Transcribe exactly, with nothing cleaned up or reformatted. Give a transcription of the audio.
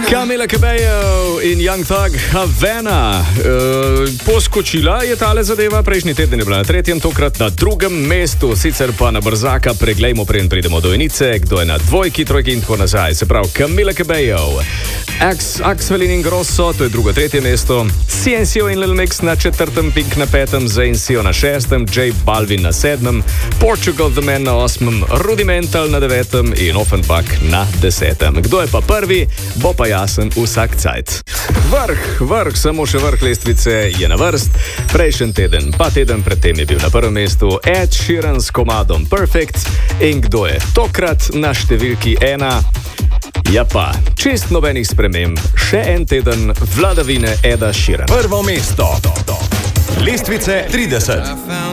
Camila Cabello in Young Thug Havana. E, poskočila je tale zadeva, prejšnji teden je bila na tretjem, tokrat na drugem mestu, sicer pa na brzaka preglejmo, preden pridemo do enice, kdo je na dvojki, trojki in tako nazaj. Se pravi, Camila Cabello, Axel Ingrosso, to je drugo, tretje mesto, Ciencio in Lil Mix na četrtem, Pink na petem, Zayncio na šestem, J Balvin na sedmem, Portugal The Man na osmem, Rudimental na devetem in Offenbach na desetem. Kdo je pa prvi, bo pa jasen vsak cajt. Vrh, vrh, samo še vrh lestvice je na vrst. Prejšnji teden, pa teden predtem je bil na prvem mestu Ed Sheeran s komadom Perfect. In kdo je tokrat na številki ena? Ja pa, čist nobenih sprememb, še en teden vladavine Eda Sheerana. Prvo mesto, lestvice trideset.